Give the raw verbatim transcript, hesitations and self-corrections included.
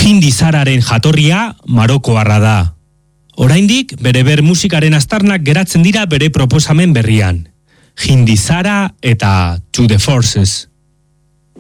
Hindi Zararen jatorria marokoarra da. Oraindik bere ber musikaren aztarnak geratzen dira bere proposamen berrian. Hindi Zara eta To The Forces.